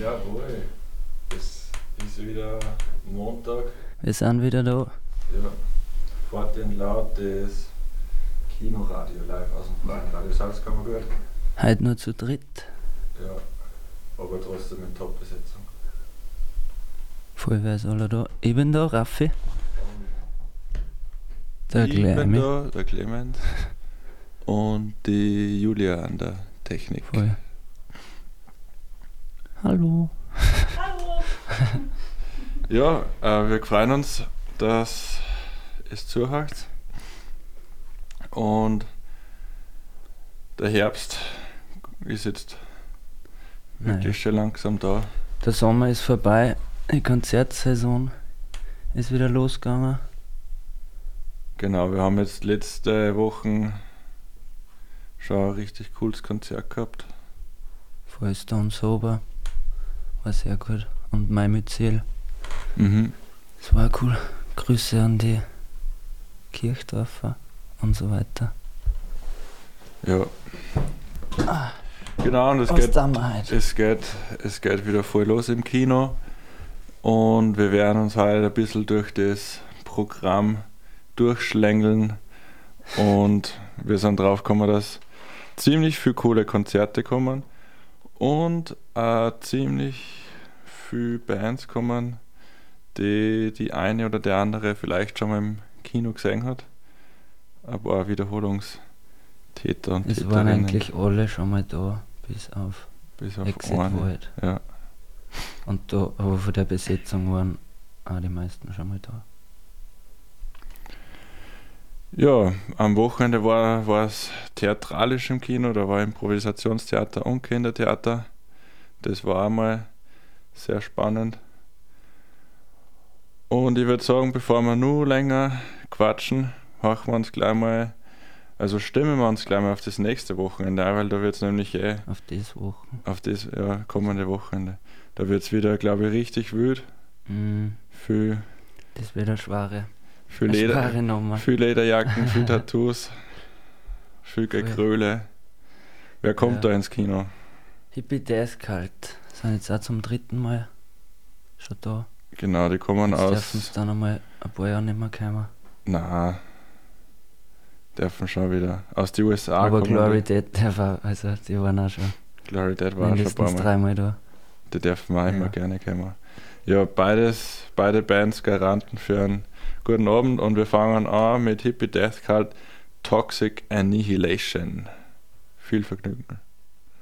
Jawohl, es ist wieder Montag. Wir sind wieder da. Ja, fort und laut das Kinoradio live aus dem freien Radio Salzkammergut. Heute nur zu dritt. Ja, aber trotzdem in Top-Besetzung. Voll wer ist alle da? Ich bin da, Raffi. Der Ich bin Clemens. da, der Clemens. Und die Julia an der Technik. Voll. Hallo. Ja, wir freuen uns, dass es zuhört. Und der Herbst ist jetzt wirklich schon langsam da. Der Sommer ist vorbei. Die Konzertsaison ist wieder losgegangen. Genau, wir haben jetzt letzte Woche schon ein richtig cooles Konzert gehabt. Voll Stone Sober. War sehr gut. Und Mai mit Ziel. Mhm. Es war cool. Grüße an die Kirchdorfer und so weiter. Ja. Genau, und Was tun wir heute? es geht wieder voll los im Kino. Und wir werden uns heute ein bisschen durch das Programm durchschlängeln. Und wir sind drauf gekommen, dass ziemlich viele coole Konzerte kommen. Und ziemlich viele Bands kommen, die eine oder der andere vielleicht schon mal im Kino gesehen hat. Ein paar Wiederholungstäter und Es Täterinnen. waren eigentlich alle schon mal da, bis auf Bis auf Exit einen. Void. Ja. Und da, aber von der Besetzung waren auch die meisten schon mal da. Ja, am Wochenende war es theatralisch im Kino, da war Improvisationstheater und Kindertheater. Das war einmal sehr spannend. Und ich würde sagen, bevor wir nur länger quatschen, stimmen wir uns gleich mal auf das nächste Wochenende ein, weil da wird es nämlich Auf diese Woche. auf das kommende Wochenende. Da wird es wieder, glaube ich, richtig wild. Viel Das wird eine schwere Leder. Nummer. Viel Lederjacken, viel Tattoos, viel Gekröle. Wer kommt Ja. da ins Kino? Hippie Deathcult sind jetzt auch zum dritten Mal schon da. Genau, die kommen Jetzt dürfen aus. sie dann einmal ein paar Jahre nicht mehr kommen. Na, dürfen schon wieder. Aus den USA Aber kommen Glory Dead, die waren auch schon die. Glory Dead war schon ein mindestens paar Mal. dreimal da. Die dürfen wir auch immer Ja. gerne kommen. Ja, beide Bands Garanten für einen guten Abend und wir fangen an mit Hippie Deathcult Toxic Annihilation. Viel Vergnügen.